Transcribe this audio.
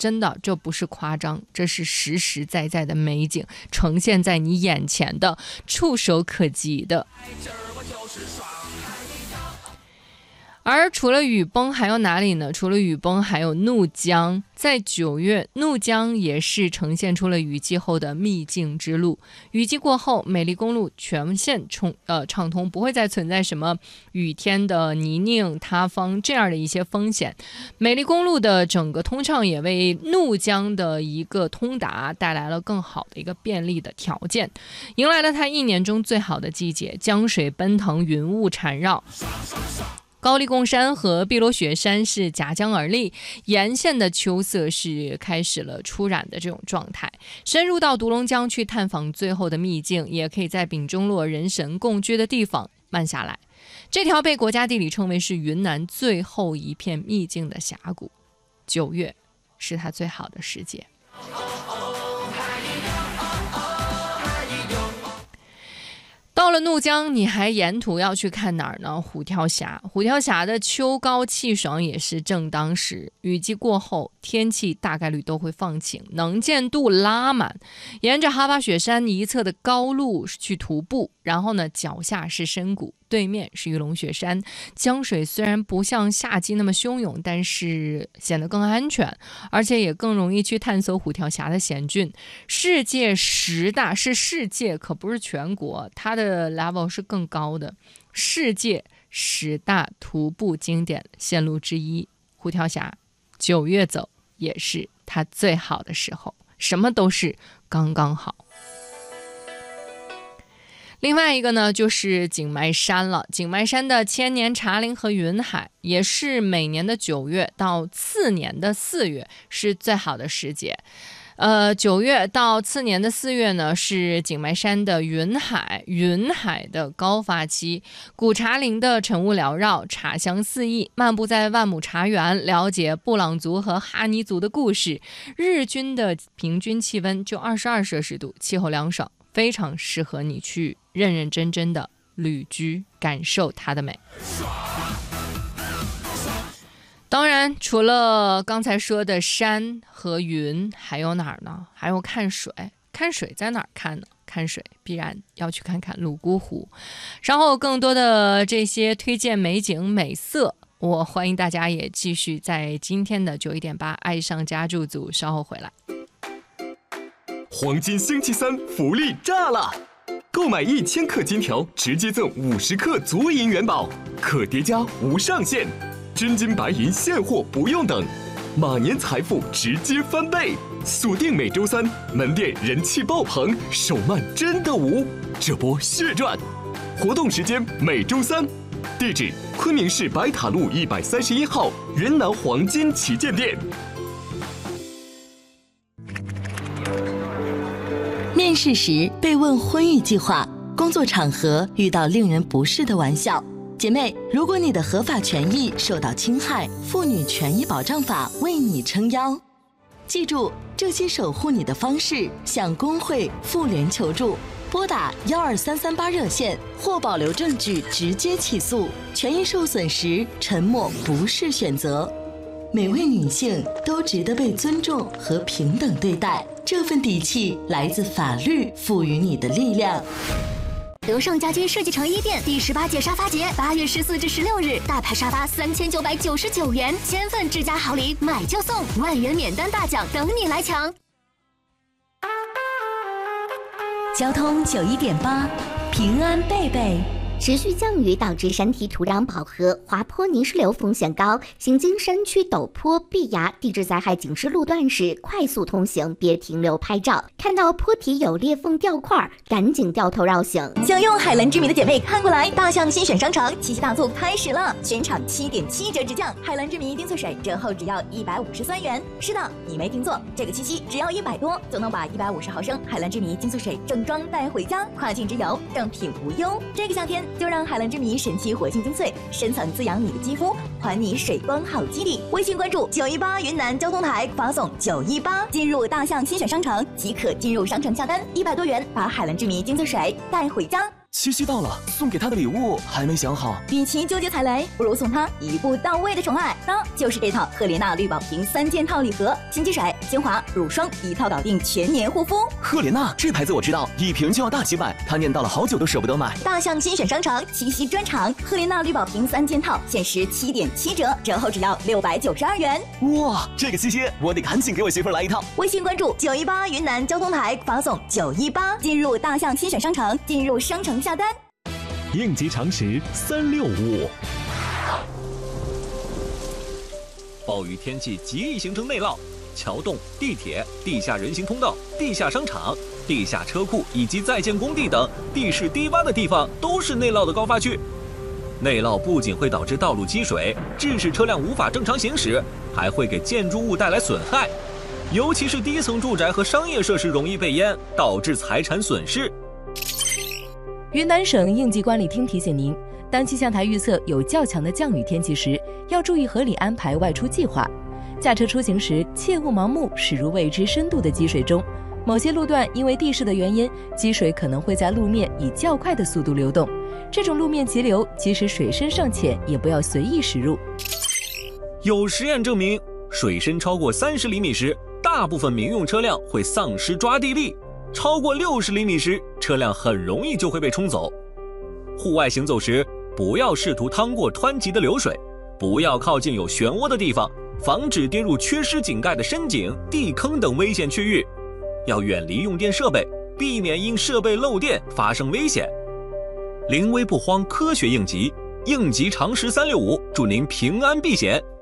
真的，这不是夸张，这是实实在在的美景，呈现在你眼前的，触手可及的。而除了雨崩还有哪里呢？除了雨崩还有怒江。在9月，怒江也是呈现出了雨季后的秘境之路。雨季过后，美丽公路全线畅通，不会再存在什么雨天的泥泞塌方这样的一些风险。美丽公路的整个通畅也为怒江的一个通达带来了更好的一个便利的条件，迎来了它1年中最好的季节，江水奔腾，云雾缠绕。高黎贡山和碧螺雪山是夹江而立，沿线的秋色是开始了初染的这种状态。深入到独龙江去探访最后的秘境，也可以在丙中洛人神共居的地方慢下来。这条被国家地理称为是云南最后一片秘境的峡谷，9月是它最好的时节。到了怒江，你还沿途要去看哪儿呢？虎跳峡。虎跳峡的秋高气爽也是正当时，雨季过后，天气大概率都会放晴，能见度拉满。沿着哈巴雪山一侧的高路去徒步，然后呢，脚下是深谷，对面是玉龙雪山。江水虽然不像夏季那么汹涌，但是显得更安全，而且也更容易去探索虎跳峡的险峻。世界10大，是世界，可不是全国，它的 level 是更高的。世界10大徒步经典线路之一，虎跳峡，9月走也是它最好的时候，什么都是刚刚好。另外一个呢，就是景迈山了。景迈山的千年茶陵和云海，也是每年的9月到次年的4月是最好的时节。9月到次年的4月呢，是景迈山的云海的高发期。古茶陵的晨雾缭绕，茶香四溢，漫步在万亩茶园，了解布朗族和哈尼族的故事。日均的平均气温就22摄氏度，气候凉爽，非常适合你去认认真真的旅居，感受它的美。当然，除了刚才说的山和云，还有哪儿呢？还有看水。看水在哪儿看呢？看水必然要去看看泸沽湖。稍后更多的这些推荐美景美色，我欢迎大家也继续在今天的91.8爱上家驻组稍后回来。 黄金星期三福利炸了！购买1000克金条，直接赠50克足银元宝，可叠加无上限，真金白银现货不用等，马年财富直接翻倍。锁定每周三，门店人气爆棚，手慢真的无，这波血赚！活动时间每周三，地址昆明市白塔路131号云南黄金旗舰店。 面试时被问婚育计划，工作场合遇到令人不适的玩笑，姐妹，如果你的合法权益受到侵害，妇女权益保障法为你撑腰。记住，这些守护你的方式，向工会、妇联求助，拨打12338热线或保留证据直接起诉。权益受损时，沉默不是选择。每位女性都值得被尊重和平等对待，这份底气来自法律赋予你的力量。 德胜家居设计城1店第18届沙发节8月14至16日，大牌沙发3999元，1000份智家好礼买就送，10000元免单大奖等你来抢。 交通91.8，平安贝贝。 持续降雨导致山体土壤饱和，滑坡泥石流风险高，行经山区陡坡、壁崖、地质灾害警示路段时，快速通行，别停留拍照。看到坡体有裂缝掉块，赶紧掉头绕行。 想用海蓝之谜的姐妹看过来，大象新选商场七夕大促开始了，全场7.7折直降，海蓝之谜丁粹水折后只要153元。是的，你没听错，这个七夕只要100多就能把150毫升海蓝之谜丁粹水正装带回家，跨境之游正品无忧。这个夏天就让海蓝之谜神奇活性精粹深层滋养你的肌肤，还你水光好肌理。微信关注918云南交通台，发送918进入大象新选商城即可进入商城下单，100多元把海蓝之谜精粹水带回家。 七夕到了，送给他的礼物还没想好。 与其纠结踩雷，不如送他一步到位的宠爱，那就是这套赫莲娜绿宝瓶3件套礼盒，新机水、精华、乳霜一套搞定全年护肤。 赫莲娜这牌子我知道，1瓶就要大几百，他念叨了好久都舍不得买。 大象新选商场七夕专场，赫莲娜绿宝瓶3件套限时7.7折，折后只要692元。 哇，这个七夕我得赶紧给我媳妇来一套。 微信关注918云南交通台，发送918进入大象新选商场，进入商城下单。 应急常识365。 暴雨天气极易形成内涝，桥洞、地铁、地下人行通道、地下商场、地下车库以及在建工地等地势低洼的地方都是内涝的高发区。内涝不仅会导致道路积水，致使车辆无法正常行驶，还会给建筑物带来损害，尤其是低层住宅和商业设施容易被淹，导致财产损失。 云南省应急管理厅提醒您，当气象台预测有较强的降雨天气时，要注意合理安排外出计划。驾车出行时，切勿盲目驶入未知深度的积水中。某些路段因为地势的原因，积水可能会在路面以较快的速度流动。这种路面急流，即使水深尚浅，也不要随意驶入。 有实验证明，水深超过30厘米时，大部分民用车辆会丧失抓地力。超过60厘米时，车辆很容易就会被冲走。户外行走时，不要试图趟过湍急的流水，不要靠近有漩涡的地方，防止跌入缺失井盖的深井、地坑等危险区域。要远离用电设备，避免因设备漏电发生危险。临危不慌，科学应急，应急常识365，祝您平安避险。